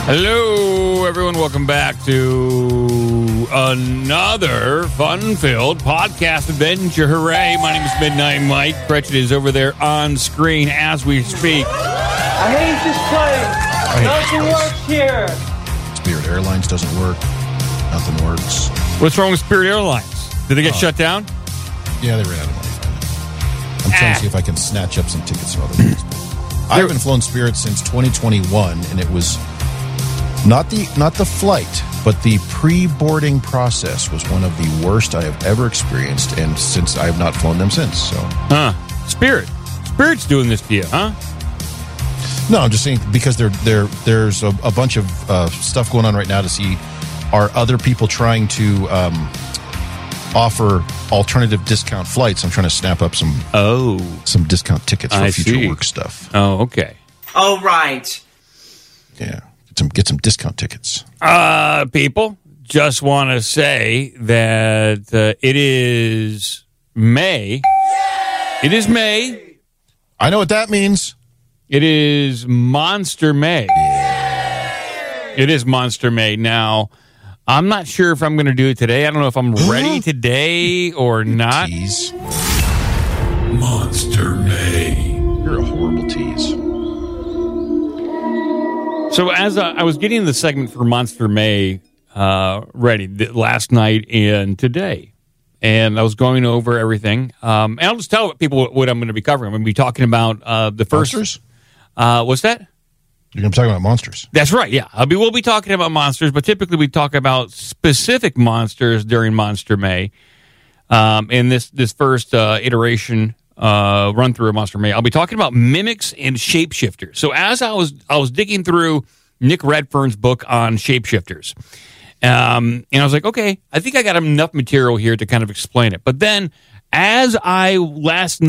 Hello, everyone. Welcome back to another fun-filled podcast adventure. Hooray. My name is Midnight Mike. Cretched is over there on screen as we speak. I hate this place. Nothing works here. Spirit Airlines doesn't work. Nothing works. What's wrong with Spirit Airlines? Did they get shut down? Yeah, they ran out of money. I'm trying to see if I can snatch up some tickets from other things. I haven't flown Spirit since 2021, and it was not the flight, but the pre-boarding process was one of the worst I have ever experienced, and since I have not flown them since. So, Spirit's doing this to you, huh? No, I'm just saying because there's a bunch of stuff going on right now to see are other people trying to offer alternative discount flights. I'm trying to snap up some discount tickets for future work stuff. Oh, okay. Oh, right. Yeah. Get some discount tickets. People, just want to say that it is May. It is May. I know what that means. It is Monster May. It is Monster May. Now, I'm not sure if I'm going to do it today. I don't know if I'm ready today or not. Tease. Monster May. You're a horrible tease. So as I was getting the segment for Monster May ready last night and today, and I was going over everything, and I'll just tell people what I'm going to be covering. I'm going to be talking about the first... Monsters? What's that? You're going to be talking about monsters. That's right, yeah. We'll be talking about monsters, but typically we talk about specific monsters during Monster May. In this first iteration run through of Monster May, I'll be talking about mimics and shapeshifters. So as I was digging through Nick Redfern's book on shapeshifters, and I was like, okay, I think I got enough material here to kind of explain it. But then as I late last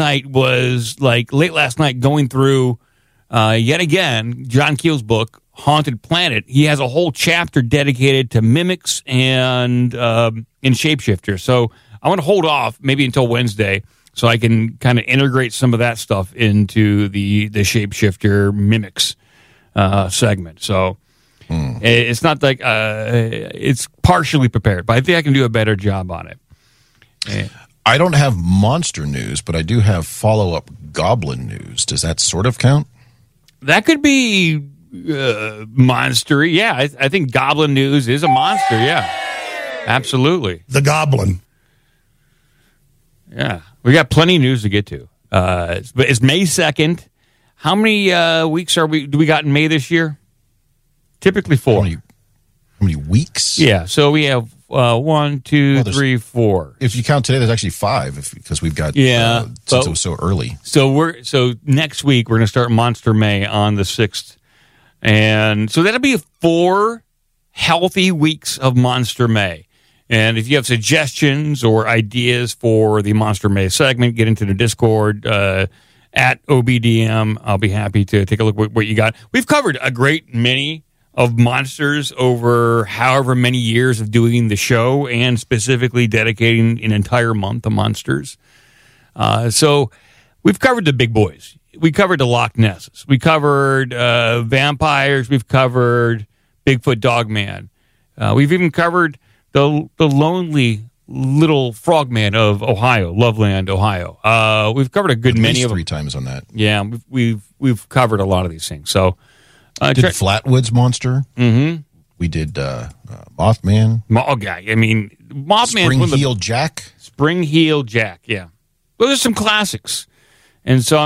night going through yet again John Keel's book, Haunted Planet, he has a whole chapter dedicated to mimics and shapeshifters. So I want to hold off maybe until Wednesday so I can kind of integrate some of that stuff into the shapeshifter mimics segment. So it's not like it's partially prepared, but I think I can do a better job on it. I don't have monster news, but I do have follow-up goblin news. Does that sort of count? That could be monstery. Yeah, I think goblin news is a monster. Yeah, absolutely. The Goblin. Yeah, we got plenty of news to get to. But it's May 2nd. How many weeks do we got in May this year? Typically 4. How many weeks? Yeah, so we have 1, 2, 3, 4. If you count today, there's actually 5 because we've got since it was so early. So next week we're going to start Monster May on the 6th, and so that'll be 4 healthy weeks of Monster May. And if you have suggestions or ideas for the Monster May segment, get into the Discord at OBDM. I'll be happy to take a look at what you got. We've covered a great many of monsters over however many years of doing the show and specifically dedicating an entire month to monsters. So we've covered the big boys. We covered the Loch Nesses. We covered vampires. We've covered Bigfoot Dogman. We've even covered the lonely little frogman of Ohio, Loveland, Ohio. We've covered a good many of them. 3 times on that. Yeah, we've covered a lot of these things. So did Flatwoods Monster. Mm-hmm. We did Mothman. Mothman. Spring Heel Jack. Spring Heel Jack. Yeah, those are some classics. And so